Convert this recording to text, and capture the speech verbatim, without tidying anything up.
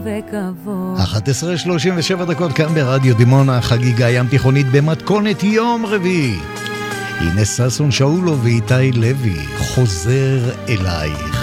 וכבוד. אחת עשרה שלושים ושבע דקות כאן ברדיו דימונה, חגיגה ים תיכונית במתכונת יום רביעי. הנה ששון שאולו ואיתי לוי, חוזר אלייך.